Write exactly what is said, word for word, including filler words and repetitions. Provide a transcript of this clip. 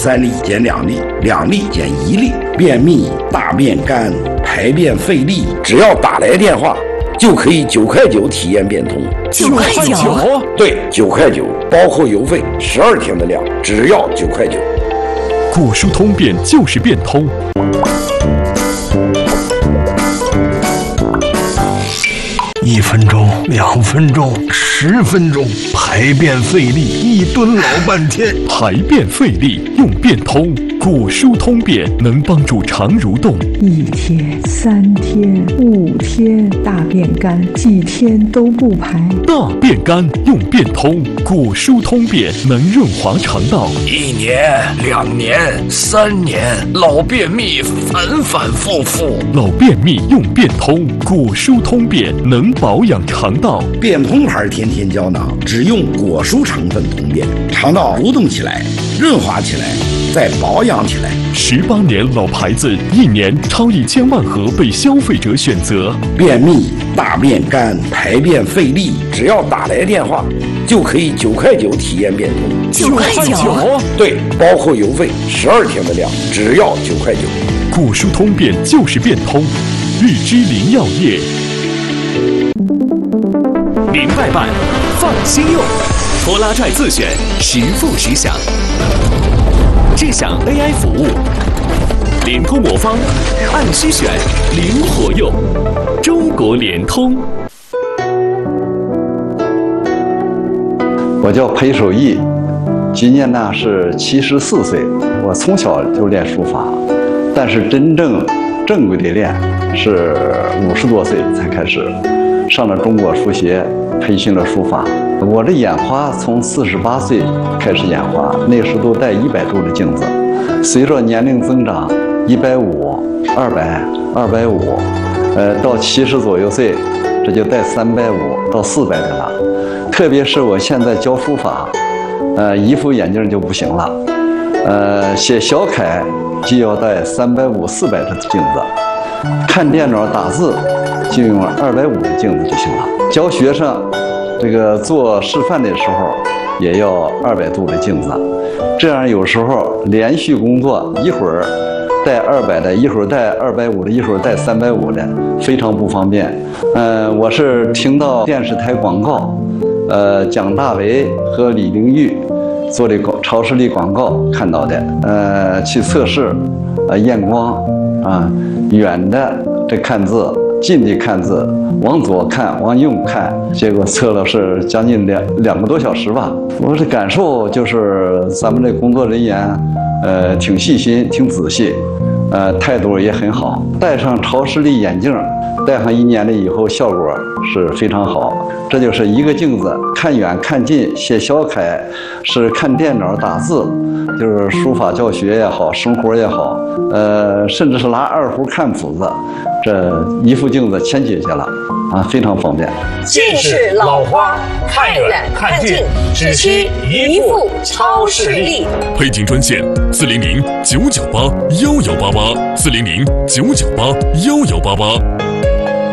三粒减两粒，两粒减一粒。便秘、大便干、排便费力，只要打来电话，就可以九块九体验变通。 九块九？ 对，九块九，包括邮费，十二天的量，只要九块九。 果蔬通便就是变通。 一分钟，两分钟，十分钟，排便费力，一蹲老半天。 排便费力用变通，果蔬通便能帮助肠蠕动。 一天、三天、五天，大便干，几天都不排。 大便干用变通，果蔬通便能润滑肠道。 一年、两年、三年，老便秘反反复复。 老便秘用变通，果蔬通便能保养肠道。 变通牌天天胶囊只用果蔬成分通便，肠道蠕动起来，润滑起来，再保养起来。 十八年老牌子，一年超一千万盒被消费者选择。 便秘、大便干、排便费力，只要打来电话，就可以九块九体验变通。 九块九？ 对，包括邮费，十二天的量，只要九块九。 果蔬通便就是变通，日之林药业。 明白办，放心用，拖拉拽自选，实付实享。智享 A I 服务，联通魔方，按需选，灵活用。中国联通。 我叫裴守义，今年呢是七十四岁。我从小就练书法，但是真正正规的练是五十多岁才开始，上了中国书协，培训了书法。我的眼花从四十八岁开始眼花，那时都戴一百度的镜子，随着年龄增长，一百五、二百、二百五，呃，到七十左右岁，这就戴三百五到四百的了。特别是我现在教书法，呃，一副眼镜就不行了，呃，写小楷就要戴三百五、四百的镜子，看电脑打字就用二百五的镜子就行了。教学生这个做示范的时候也要二百度的镜子，这样有时候连续工作，一会儿带二百的，一会儿带二百五的，一会儿带三百五的，非常不方便。嗯、呃，我是听到电视台广告，呃，蒋大为和李玲玉做的广超视力广告看到的，呃，去测试，呃，验光啊，远的这看字，近的看字，往左看，往右看，结果测了是将近两两个多小时吧。我的感受就是咱们这工作人员，呃，挺细心，挺仔细，呃，态度也很好。戴上超视力眼镜，戴上一年了以后，效果是非常好。这就是一个镜子，看远看近，写小楷，是看电脑打字，就是书法教学也好，生活也好，呃，甚至是拿二胡看谱子，这一副镜子全解决了，啊，非常方便。 近视老花，看远看近，只需一副超视力。 配件专线：四零零九九八幺幺八八，四零零九九八幺幺八八。